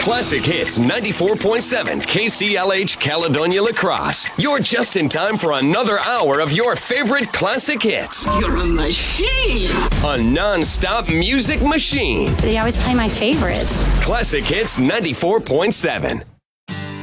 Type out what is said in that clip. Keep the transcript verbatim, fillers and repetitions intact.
Classic Hits ninety-four point seven K C L H Caledonia La Crosse. You're just in time for another hour of your favorite classic hits. You're a machine! A non-stop music machine. They always play my favorites. Classic Hits ninety-four point seven.